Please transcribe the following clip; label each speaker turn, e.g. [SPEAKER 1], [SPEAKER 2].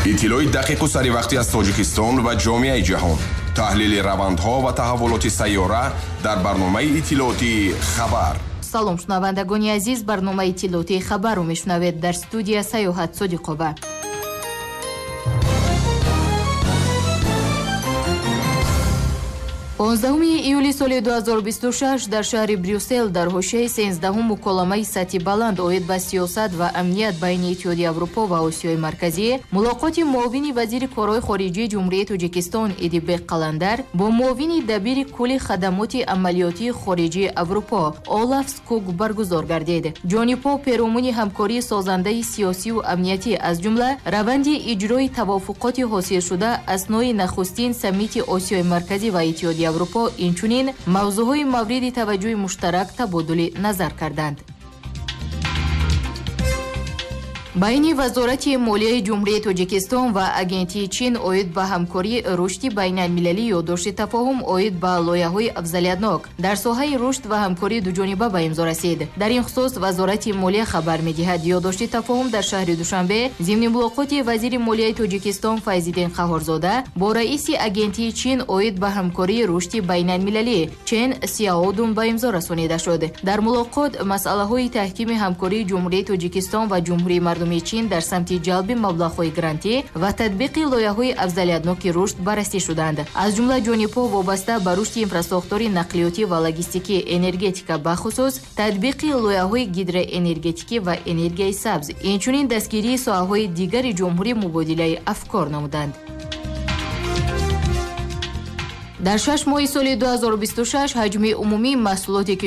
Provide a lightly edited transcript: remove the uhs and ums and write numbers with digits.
[SPEAKER 1] иттилои дақиқу саривақтӣ аз Тоҷикистон ва ҷомеаи ҷаҳон. таҳлили равандҳо ва таҳаввулоти сайёра дар барномаи иттилооти хабар.
[SPEAKER 2] салом шунавандагони азиз, барномаи иттилооти хабарро мешунавед. дар студия Саёҳат Содиқова. 15 июли соли 2026 дар шаҳри Брюссел дар ҳошияи 13 муколамаи сатҳи баланд оид ба сиёсат ва амният байни Иттиҳодии Аврупо ва Осиёи Марказӣ, мулоқоти муовини вазири корҳои хориҷии Ҷумҳурияи Тоҷикистон Идибек Қаландар бо муовини дабири кулли хадамоти амалиётии хориҷии Аврупо Олаф Скуг баргузор гардид. ҷонибҳо перомони ҳамкории созандаи сиёсиву амниятӣ аз ҷумла раванди иҷрои тавофуқоти ҳосилшуда аснои нахустин саммити Осиёи Марказӣ ва Иттиҳодии Аврупо инчунин мавзӯъҳои мавриди таваҷҷӯҳи муштарак табодули назар карданд. байни вазорати молияи ҷумҳурияи Тоҷикистон ва агентии Чин оид ба ҳамкории рушди байналмилалӣ ёддошти тафоҳум оид ба лоиҳаҳои афзалиятнок дар соҳаи рушд ва ҳамкории дуҷониба ба имзо расид. дар ин хусус вазорати молия хабар медиҳад, ёддошти тафоҳум дар шаҳри Душанбе зимни мулоқоти вазири молияи Тоҷикистон Файзиддин Қаҳорзода бо раиси агентии Чин оид ба ҳамкории рушди байналмилалӣ Чен Сяодун ба имзо расонида шуд. дар мулоқот масъалаҳои таҳкими ҳамкории ҷумҳурияи Тоҷикистон ва ҷумҳурии мардуми Чин дар самти ҷалби маблағҳои грантӣ ва татбиқи лоиҳаҳои афзалиятноки рушд баррасӣ шуданд. аз ҷумла ҷонибҳо вобаста ба рушди инфраструктураи нақлиётӣ ва логистикии энергетика бахусус татбиқи лоиҳаҳои гидроэнергетикӣ ва энергияи сабз, инчунин дастгирии соҳаҳои дигари ҷумҳурӣ мубодилаи афкор намуданд. дар 6 моҳи соли 2026 ҳаҷми умумии маҳсулоте